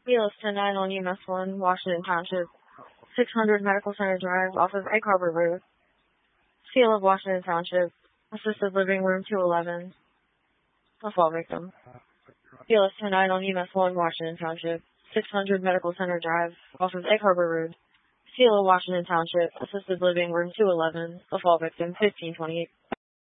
BLS 109 on UMass 1, Washington Township, 600 Medical Center Drive off of Egg Harbor Road, Seal of Washington Township, Assisted Living Room 211, a fall victim. BLS 109 on UMass 1, Washington Township, 600 Medical Center Drive off of Egg Harbor Road, Seal of Washington Township, Assisted Living Room 211, a fall victim, 1528.